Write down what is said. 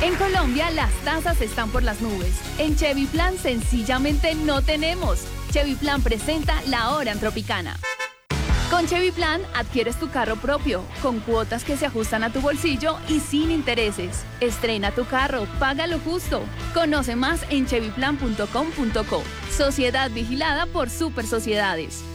En Colombia las tasas están por las nubes. En Chevy Plan sencillamente no tenemos. Chevy Plan presenta La Hora en Tropicana. Con Chevy Plan adquieres tu carro propio, con cuotas que se ajustan a tu bolsillo y sin intereses. Estrena tu carro, paga lo justo. Conoce más en chevyplan.com.co. Sociedad vigilada por Super Sociedades.